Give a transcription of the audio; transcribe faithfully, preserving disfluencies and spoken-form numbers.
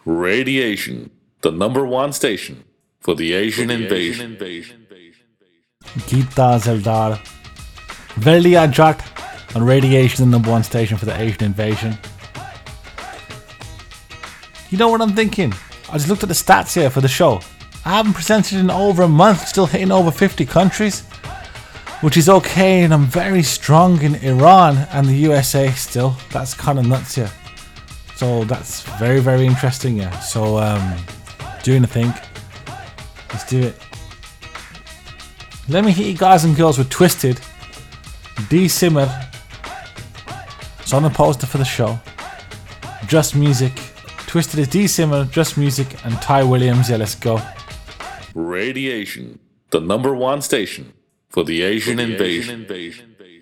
Radiation, the number one station for the Asian invasion. Geeta Zeldar. Verily Ajat on Radiation, the number one station for the Asian invasion. You know what I'm thinking? I just looked at the stats here for the show. I haven't presented in over a month, still hitting over fifty countries, which is okay, and I'm very strong in Iran and the U S A still. That's kind of nuts here. So that's very, very interesting, yeah. So, um, doing a thing. Let's do it. Let me hit you guys and girls with Twisted, D Simmer. It's on the poster for the show. Just Music. Twisted is D Simmer, Just Music, and Ty Williams. Yeah, let's go. Radiation, the number one station for the Asian, for the invasion. Asian invasion.